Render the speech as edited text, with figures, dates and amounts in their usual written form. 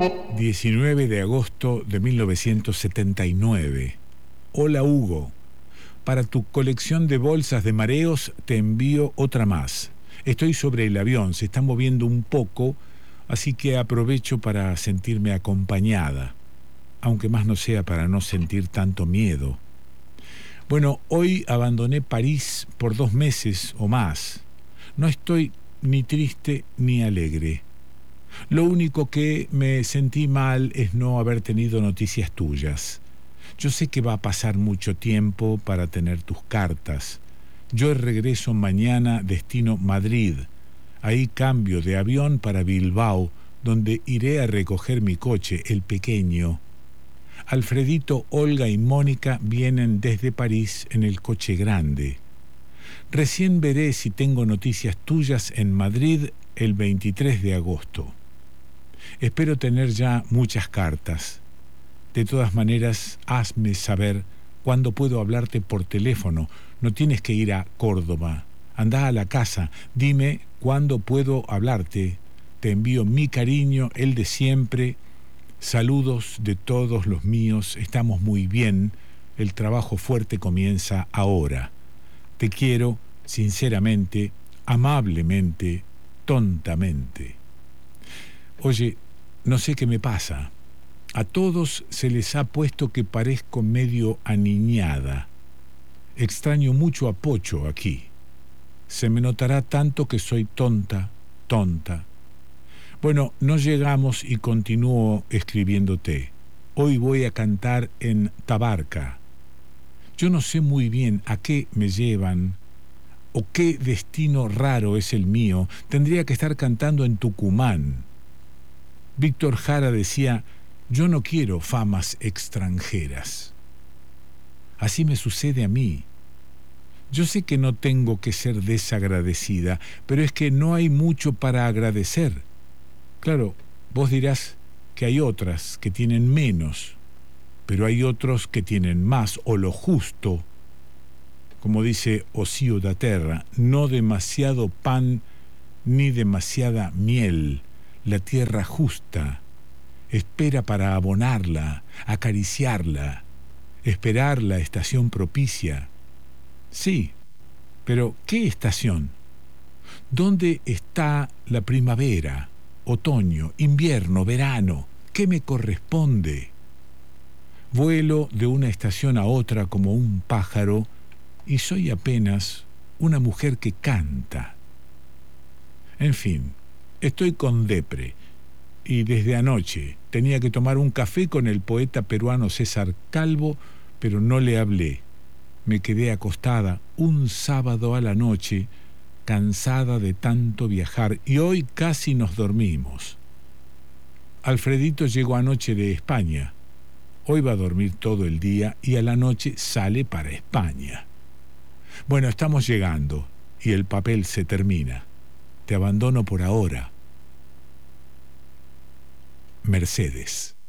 19 de agosto de 1979. Hola Hugo, para tu colección de bolsas de mareos te envío otra más. Estoy sobre el avión, se está moviendo un poco, así que aprovecho para sentirme acompañada, aunque más no sea para no sentir tanto miedo. Bueno, hoy abandoné París por 2 meses o más. No estoy ni triste ni alegre. Lo único que me sentí mal es no haber tenido noticias tuyas. Yo sé que va a pasar mucho tiempo para tener tus cartas. Yo regreso mañana destino Madrid. Ahí cambio de avión para Bilbao, donde iré a recoger mi coche, el pequeño. Alfredito, Olga y Mónica vienen desde París en el coche grande. Recién veré si tengo noticias tuyas en Madrid el 23 de agosto. Espero tener ya muchas cartas. De todas maneras, hazme saber cuándo puedo hablarte por teléfono. No tienes que ir a Córdoba. Anda a la casa. Dime cuándo puedo hablarte. Te envío mi cariño, el de siempre. Saludos de todos los míos. Estamos muy bien. El trabajo fuerte comienza ahora. Te quiero, sinceramente, amablemente, tontamente. Oye, no sé qué me pasa. A todos se les ha puesto que parezco medio aniñada. Extraño mucho a Pocho aquí. Se me notará tanto que soy tonta. Bueno, no llegamos y continúo escribiéndote. Hoy voy a cantar en Tabarca. Yo no sé muy bien a qué me llevan o qué destino raro es el mío. Tendría que estar cantando en Tucumán. Víctor Jara decía, yo no quiero famas extranjeras. Así me sucede a mí. Yo sé que no tengo que ser desagradecida, pero es que no hay mucho para agradecer. Claro, vos dirás que hay otras que tienen menos, pero hay otros que tienen más, o lo justo. Como dice Ossio da Terra, no demasiado pan ni demasiada miel. La tierra justa espera para abonarla, acariciarla, esperar la estación propicia. Sí, pero ¿qué estación? ¿Dónde está la primavera, otoño, invierno, verano? ¿Qué me corresponde? Vuelo de una estación a otra como un pájaro y soy apenas una mujer que canta. En fin, estoy con depre y desde anoche tenía que tomar un café con el poeta peruano César Calvo, pero no le hablé. Me quedé acostada un sábado a la noche, cansada de tanto viajar, y hoy casi nos dormimos. Alfredito llegó anoche de España. Hoy va a dormir todo el día y a la noche sale para España. Bueno, estamos llegando y el papel se termina. Te abandono por ahora. Mercedes.